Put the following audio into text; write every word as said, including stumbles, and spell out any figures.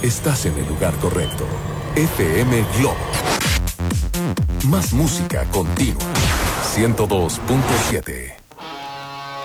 estás en el lugar correcto. F M Globo. Más música continua. ciento dos punto siete.